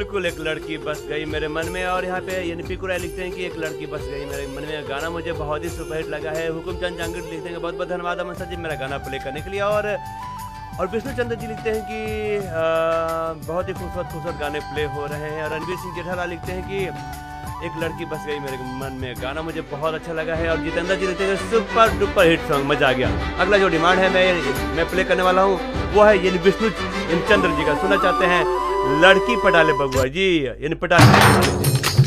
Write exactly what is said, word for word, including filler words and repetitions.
बिल्कुल एक लड़की बस गई मेरे मन में। और यहाँ पे यानी पिकू राय लिखते हैं कि एक लड़की बस गई मेरे मन में, गाना मुझे बहुत ही सुपरहिट लगा है। हुकुमचंद जांगीर लिखते हैं बहुत बहुत धन्यवाद अमन सर जी मेरा गाना प्ले करने के लिए। और और विष्णु चंद्र जी लिखते हैं कि आ, बहुत ही खूबसूरत खूबसूरत गाने प्ले हो रहे हैं। और रणवीर सिंह जेठालाल लिखते हैं कि एक लड़की बस गई मेरे मन में, गाना मुझे बहुत अच्छा लगा है। और जितेंद्र जी लिखते हैं सुपर डुपर हिट सॉन्ग, मजा आ गया। अगला जो डिमांड है मैं मैं प्ले करने वाला हूँ वो है यानी विष्णु चंद्र जी का, सुनना चाहते हैं लड़की पटाले बबुआ जी यानी पटाले।